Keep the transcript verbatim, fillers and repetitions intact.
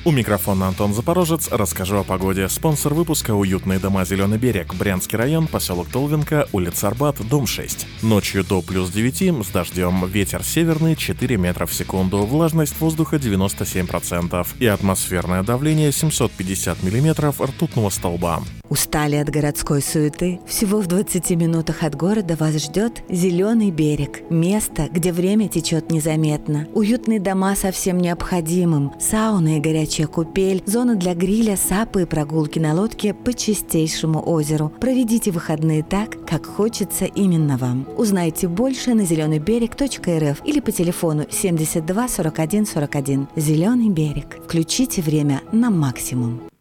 У микрофона Антон Запорожец. Расскажу о погоде. Спонсор выпуска — уютные дома «Зеленый берег». Брянский район, поселок Толвинка, улица Арбат, дом шесть. Ночью до плюс девяти с дождем. Ветер северный четыре метра в секунду. Влажность воздуха девяносто семь процентов. И атмосферное давление семьсот пятьдесят миллиметров ртутного столба. Устали от городской суеты? Всего в двадцати минутах от города вас ждет «Зеленый берег». Место, где время течет незаметно. Уютные дома со всем необходимым. Сауна и горячая купель. Зона для гриля, сапы и прогулки на лодке по чистейшему озеру. Проведите выходные так, как хочется именно вам. Узнайте больше на зеленый берег точка эр эф или по телефону семьдесят два сорок один сорок один. «Зеленый берег». Включите время на максимум.